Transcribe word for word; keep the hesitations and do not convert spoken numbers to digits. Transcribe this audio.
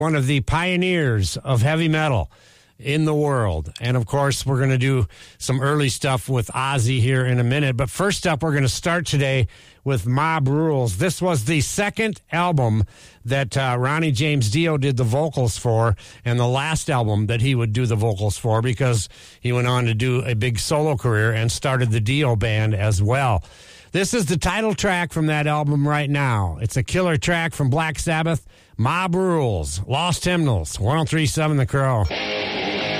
one of the pioneers of heavy metal in the world. And, of course, we're going to do some early stuff with Ozzy here in a minute. But first up, we're going to start today with Mob Rules. This was the second album that uh, Ronnie James Dio did the vocals for, and the last album that he would do the vocals for, because he went on to do a big solo career and started the Dio band as well. This is the title track from that album right now. It's a killer track from Black Sabbath, Mob Rules, Lost Hymnals, one oh three point seven The Crow.